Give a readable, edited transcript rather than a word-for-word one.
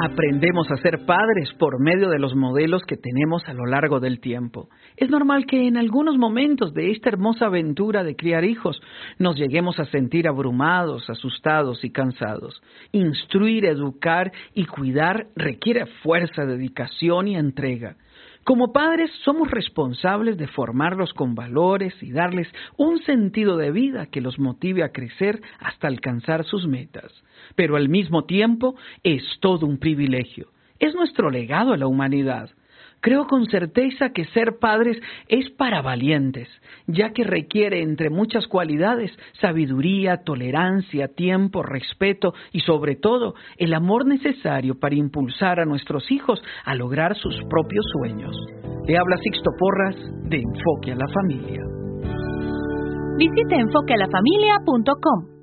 Aprendemos a ser padres por medio de los modelos que tenemos a lo largo del tiempo. Es normal que en algunos momentos de esta hermosa aventura de criar hijos nos lleguemos a sentir abrumados, asustados y cansados. Instruir, educar y cuidar requiere fuerza, dedicación y entrega. Como padres somos responsables de formarlos con valores y darles un sentido de vida que los motive a crecer hasta alcanzar sus metas. Pero al mismo tiempo es todo un privilegio. Es nuestro legado a la humanidad. Creo con certeza que ser padres es para valientes, ya que requiere, entre muchas cualidades, sabiduría, tolerancia, tiempo, respeto y, sobre todo, el amor necesario para impulsar a nuestros hijos a lograr sus propios sueños. Le habla Sixto Porras de Enfoque a la Familia. Visite enfoquealafamilia.com.